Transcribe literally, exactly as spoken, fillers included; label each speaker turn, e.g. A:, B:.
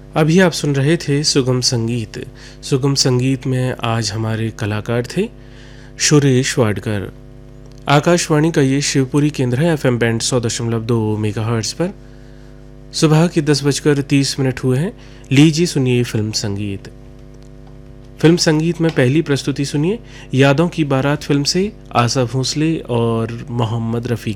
A: अभी आप सुन रहे थे सुगम संगीत। सुगम संगीत में आज हमारे कलाकार थे सुरेश वाडकर। आकाशवाणी का ये शिवपुरी केंद्र है, एफएम बैंड सौ दशमलव दो मेगाहर्ट्ज पर। सुबह के दस बजकर तीस मिनट हुए हैं। लीजिए सुनिए फिल्म संगीत। फिल्म संगीत में पहली प्रस्तुति सुनिए यादों की बारात फिल्म से आशा भोसले और मोहम्मद रफ़ी